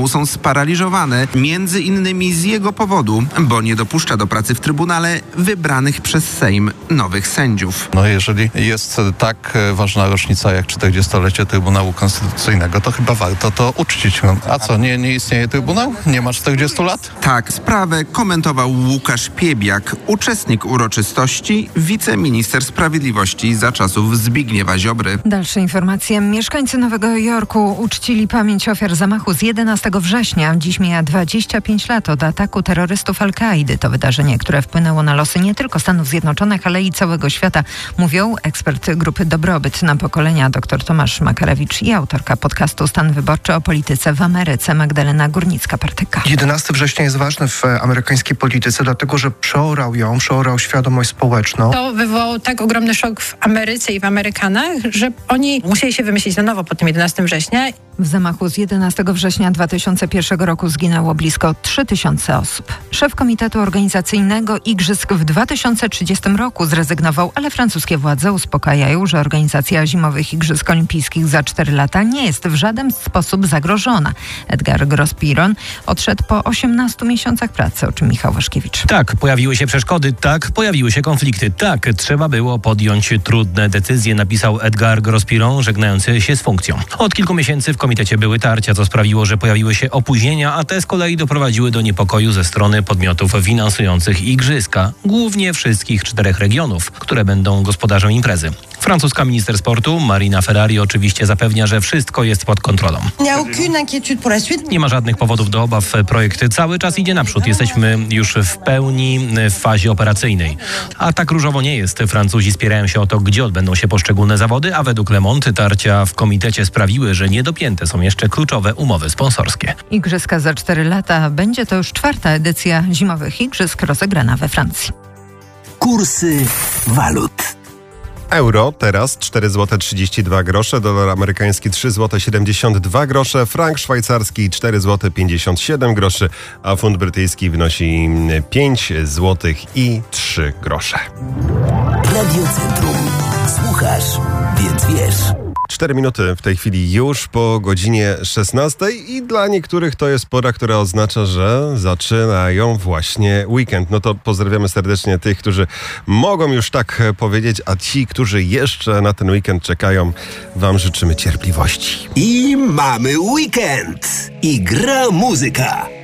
znowu są sparaliżowane, między innymi z jego powodu, bo nie dopuszcza do pracy w Trybunale wybranych przez Sejm nowych sędziów. Jeżeli jest tak ważna rocznica jak 40-lecie Trybunału Konstytucyjnego, to chyba warto to uczcić. A co, nie istnieje Trybunał? Nie ma 40 lat? Tak, sprawę komentował Łukasz Piebiak, uczestnik uroczystości, wiceminister sprawiedliwości za czasów Zbigniewa Ziobry. Dalsze informacje. Mieszkańcy Nowego Jorku uczcili pamięć ofiar zamachu z 11 września. Dziś mija 25 lat od ataku terrorystów Al-Kaidy. To wydarzenie, które wpłynęło na losy nie tylko Stanów Zjednoczonych, ale i całego świata, mówią ekspert grupy Dobrobyt na pokolenia dr Tomasz Makarewicz i autorka podcastu Stan Wyborczy o polityce w Ameryce Magdalena Górnicka-Partyka. 11 września jest ważny w amerykańskiej polityce, dlatego że przeorał świadomość społeczną. To wywołało tak ogromny szok w Ameryce i w Amerykanach, że oni musieli się wymyślić na nowo po tym 11 września. W zamachu z 11 września 2001 roku zginęło blisko 3000 osób. Szef Komitetu Organizacyjnego Igrzysk w 2030 roku zrezygnował, ale francuskie władze uspokajają, że organizacja zimowych Igrzysk Olimpijskich za 4 lata nie jest w żaden sposób zagrożona. Edgar Grospiron odszedł po 18 miesiącach pracy, o czym Michał Waszkiewicz. Tak, pojawiły się przeszkody, tak, pojawiły się konflikty, tak, trzeba było podjąć trudne decyzje, napisał Edgar Grospiron, żegnający się z funkcją. Od kilku miesięcy w komitecie były tarcia, co sprawiło, że pojawiły się opóźnienia, a te z kolei doprowadziły do niepokoju ze strony podmiotów finansujących igrzyska, głównie wszystkich 4 regionów, które będą gospodarzem imprezy. Francuska minister sportu Marina Ferrari oczywiście zapewnia, że wszystko jest pod kontrolą. Nie ma żadnych powodów do obaw. Projekt cały czas idzie naprzód. Jesteśmy już w pełni w fazie operacyjnej. A tak różowo nie jest. Francuzi spierają się o to, gdzie odbędą się poszczególne zawody, a według Le Monde tarcia w komitecie sprawiły, że niedopięte są jeszcze kluczowe umowy sponsorskie. Igrzyska za 4 lata. Będzie to już 4. edycja zimowych igrzysk rozegrana we Francji. Kursy walut. Euro teraz 4,32 zł, dolar amerykański 3,72 zł, frank szwajcarski 4,57 zł, a funt brytyjski wynosi 5,03 zł. Radio Centrum. Słuchasz, więc wiesz. 4 minuty w tej chwili już po godzinie 16 i dla niektórych to jest pora, która oznacza, że zaczynają właśnie weekend. No to pozdrawiamy serdecznie tych, którzy mogą już tak powiedzieć, a ci, którzy jeszcze na ten weekend czekają, wam życzymy cierpliwości. I mamy weekend! I gra muzyka.